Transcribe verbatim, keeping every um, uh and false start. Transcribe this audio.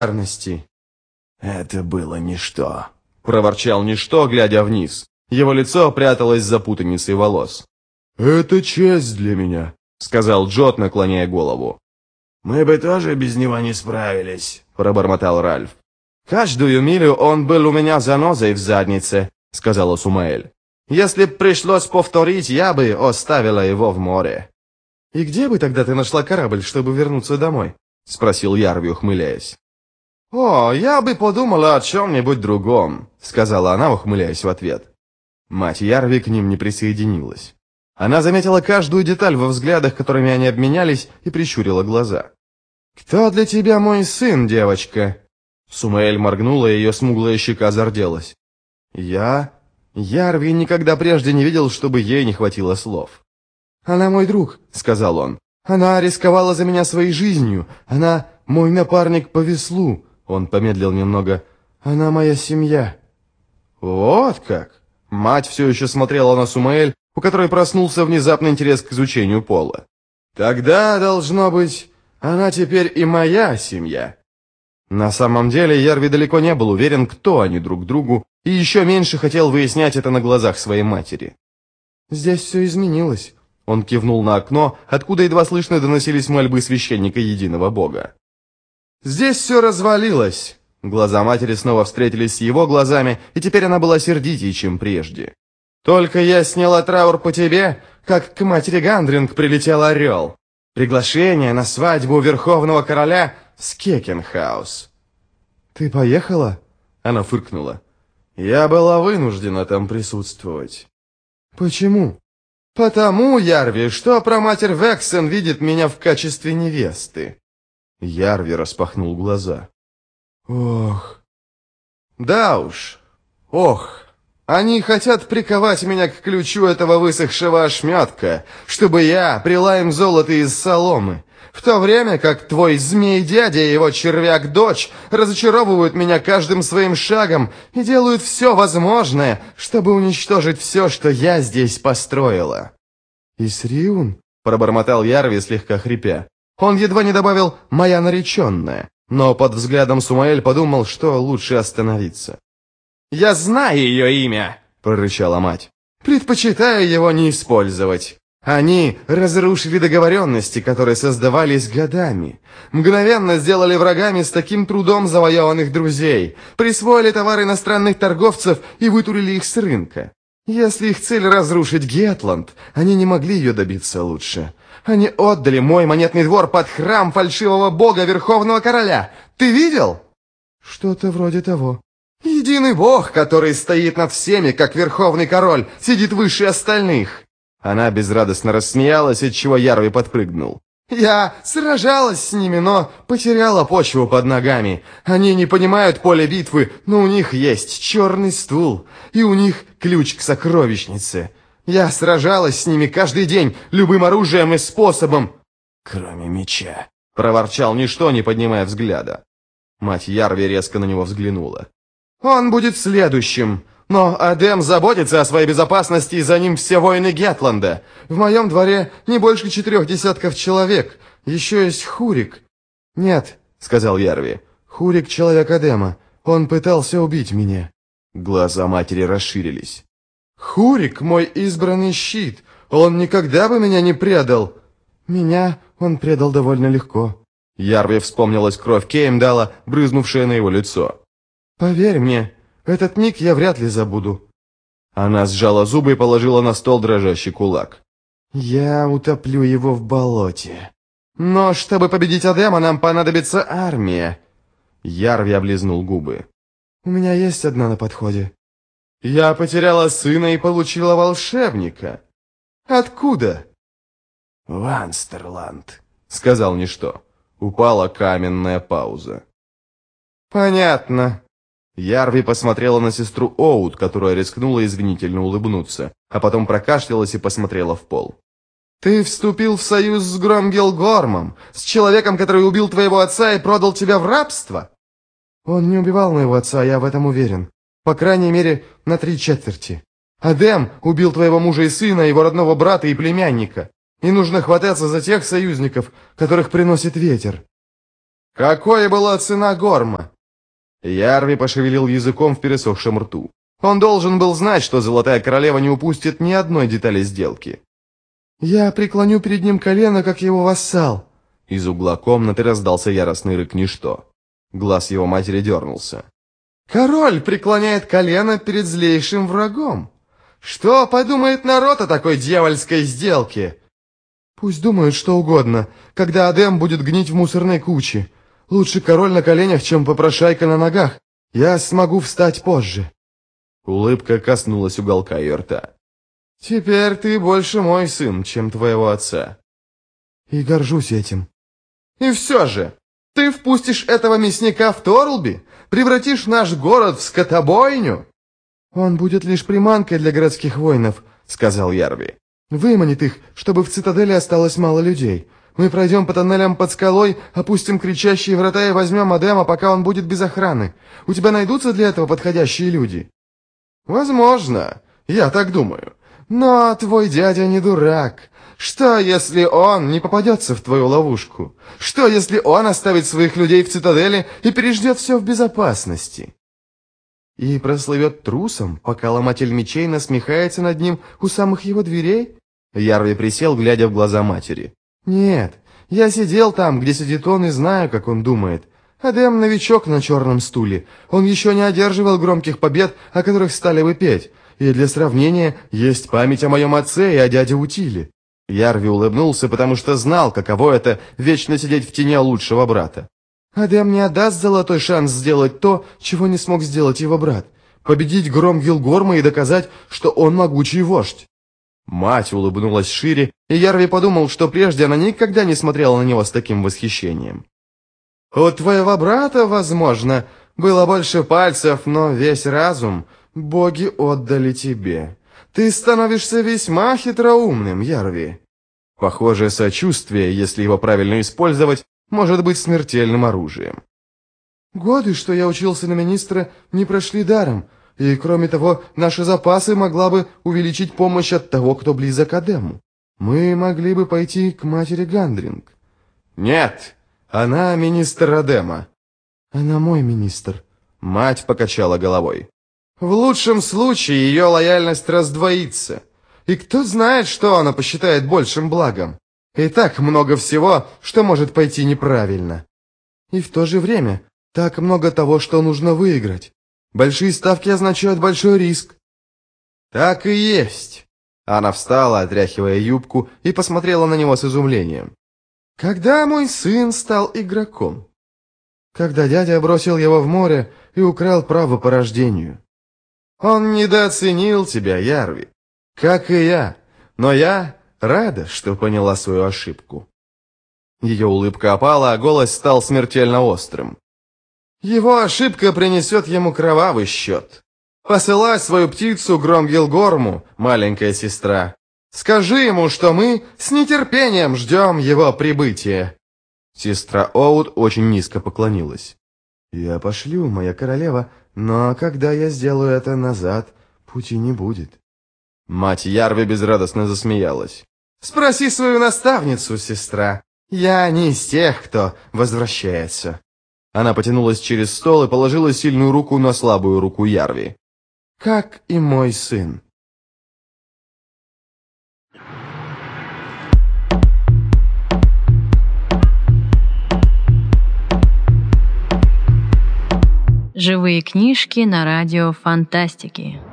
благодарности». «Это было ничто», — проворчал Ничто, глядя вниз. Его лицо пряталось за путаницей волос. «Это честь для меня», — сказал Джот, наклоняя голову. «Мы бы тоже без него не справились», — пробормотал Ральф. «Каждую милю он был у меня занозой в заднице», — сказала Сумаэль. «Если б пришлось повторить, я бы оставила его в море». «И где бы тогда ты нашла корабль, чтобы вернуться домой?» — спросил Ярви, ухмыляясь. «О, я бы подумала о чем-нибудь другом», — сказала она, ухмыляясь в ответ. Мать Ярви к ним не присоединилась. Она заметила каждую деталь во взглядах, которыми они обменялись, и прищурила глаза. «Кто для тебя мой сын, девочка?» Сумаэль моргнула, и ее смуглая щека зарделась. «Я...» Ярви никогда прежде не видел, чтобы ей не хватило слов. «Она мой друг», — сказал он. «Она рисковала за меня своей жизнью. Она мой напарник по веслу». Он помедлил немного. «Она моя семья». «Вот как!» Мать все еще смотрела на Сумаэль, у которой проснулся внезапный интерес к изучению пола. «Тогда, должно быть, она теперь и моя семья». На самом деле, Ярви далеко не был уверен, кто они друг другу, и еще меньше хотел выяснять это на глазах своей матери. «Здесь все изменилось», — он кивнул на окно, откуда едва слышно доносились мольбы священника единого бога. «Здесь все развалилось». Глаза матери снова встретились с его глазами, и теперь она была сердитее, чем прежде. «Только я сняла траур по тебе, как к матери Гандринг прилетел орел. Приглашение на свадьбу Верховного Короля с Кекенхаус». «Ты поехала?» Она фыркнула. «Я была вынуждена там присутствовать». «Почему?» «Потому, Ярви, что проматерь Вексен видит меня в качестве невесты». Ярви распахнул глаза. «Ох...» «Да уж, ох, они хотят приковать меня к ключу этого высохшего ошметка, чтобы я прила им золото из соломы, в то время как твой змей-дядя и его червяк-дочь разочаровывают меня каждым своим шагом и делают все возможное, чтобы уничтожить все, что я здесь построила». «Исриун?» — пробормотал Ярви, слегка хрипя. Он едва не добавил «моя нареченная», но под взглядом Сумаэль подумал, что лучше остановиться. «Я знаю ее имя!» — прорычала мать. «Предпочитаю его не использовать. Они разрушили договоренности, которые создавались годами. Мгновенно сделали врагами с таким трудом завоеванных друзей, присвоили товары иностранных торговцев и вытурили их с рынка. Если их цель разрушить Гетланд, они не могли ее добиться лучше. Они отдали мой монетный двор под храм фальшивого бога Верховного Короля. Ты видел?» «Что-то вроде того». «Единый бог, который стоит над всеми, как Верховный Король, сидит выше остальных». Она безрадостно рассмеялась, отчего Ярви подпрыгнул. «Я сражалась с ними, но потеряла почву под ногами. Они не понимают поле битвы, но у них есть черный стул, и у них ключ к сокровищнице. Я сражалась с ними каждый день, любым оружием и способом». «Кроме меча», — проворчал Ничто, не поднимая взгляда. Мать Ярви резко на него взглянула. «Он будет следующим. Но Адем заботится о своей безопасности, и за ним все воины Гетланда. В моем дворе не больше четырех десятков человек. Еще есть Хурик». «Нет», — сказал Ярви, — «Хурик — человек Адема. Он пытался убить меня». Глаза матери расширились. «Хурик — мой избранный щит. Он никогда бы меня не предал». «Меня он предал довольно легко». Ярви вспомнилась кровь Кеймдала, брызнувшая на его лицо. «Поверь мне, этот миг я вряд ли забуду». Она сжала зубы и положила на стол дрожащий кулак. «Я утоплю его в болоте. Но чтобы победить Адема, нам понадобится армия». Ярви облизнул губы. «У меня есть одна на подходе». «Я потеряла сына и получила волшебника». «Откуда?» «Ванстерланд», — сказал Ничто. Упала каменная пауза. «Понятно». Ярви посмотрела на сестру Оут, которая рискнула извинительно улыбнуться, а потом прокашлялась и посмотрела в пол. «Ты вступил в союз с Громгелгормом, с человеком, который убил твоего отца и продал тебя в рабство?» «Он не убивал моего отца, я в этом уверен. По крайней мере, на три четверти. Адем убил твоего мужа и сына, его родного брата и племянника. И нужно хвататься за тех союзников, которых приносит ветер». Какой была цена Горма? Ярви пошевелил языком в пересохшем рту. Он должен был знать, что Золотая Королева не упустит ни одной детали сделки. «Я преклоню перед ним колено, как его вассал». Из угла комнаты раздался яростный рык ничто. Глаз его матери дернулся. «Король преклоняет колено перед злейшим врагом. Что подумает народ о такой дьявольской сделке?» «Пусть думают что угодно, когда Адем будет гнить в мусорной куче. Лучше король на коленях, чем попрошайка на ногах. Я смогу встать позже». Улыбка коснулась уголка ее рта. «Теперь ты больше мой сын, чем твоего отца». «И горжусь этим». «И все же, ты впустишь этого мясника в Торлби? Превратишь наш город в скотобойню?» «Он будет лишь приманкой для городских воинов», — сказал Ярви. «Выманит их, чтобы в цитадели осталось мало людей. Мы пройдем по тоннелям под скалой, опустим кричащие врата и возьмем Адема, пока он будет без охраны. У тебя найдутся для этого подходящие люди?» «Возможно, я так думаю. Но твой дядя не дурак. Что, если он не попадется в твою ловушку? Что, если он оставит своих людей в цитадели и переждет все в безопасности?» «И прослывет трусом, пока ломатель мечей насмехается над ним у самых его дверей?» Ярви присел, глядя в глаза матери. «Нет, я сидел там, где сидит он, и знаю, как он думает. Адем новичок на черном стуле. Он еще не одерживал громких побед, о которых стали бы петь. И для сравнения, есть память о моем отце и о дяде Утиле». Ярви улыбнулся, потому что знал, каково это вечно сидеть в тени лучшего брата. «Адем не отдаст золотой шанс сделать то, чего не смог сделать его брат. Победить гром Гилгорма и доказать, что он могучий вождь». Мать улыбнулась шире, и Ярви подумал, что прежде она никогда не смотрела на него с таким восхищением. «У твоего брата, возможно, было больше пальцев, но весь разум боги отдали тебе. Ты становишься весьма хитроумным, Ярви». Похоже, сочувствие, если его правильно использовать, может быть смертельным оружием. «Годы, что я учился на министра, не прошли даром, и, кроме того, наши запасы могла бы увеличить помощь от того, кто близок к Адему. Мы могли бы пойти к матери Гандринг». «Нет, она министр Адема». «Она мой министр». Мать покачала головой. «В лучшем случае ее лояльность раздвоится. И кто знает, что она посчитает большим благом. И так много всего, что может пойти неправильно. И в то же время так много того, что нужно выиграть. Большие ставки означают большой риск». «Так и есть». Она встала, отряхивая юбку, и посмотрела на него с изумлением. «Когда мой сын стал игроком?» «Когда дядя бросил его в море и украл право по рождению». «Он недооценил тебя, Ярви, как и я, но я рада, что поняла свою ошибку». Ее улыбка опала, а голос стал смертельно острым. «Его ошибка принесет ему кровавый счет. Посылай свою птицу Гром Гилгорму, маленькая сестра. Скажи ему, что мы с нетерпением ждем его прибытия». Сестра Оут очень низко поклонилась. «Я пошлю, моя королева, но когда я сделаю это назад, пути не будет». Мать Ярви безрадостно засмеялась. «Спроси свою наставницу, сестра. Я не из тех, кто возвращается». Она потянулась через стол и положила сильную руку на слабую руку Ярви. «Как и мой сын». Живые книжки на радио Фантастики.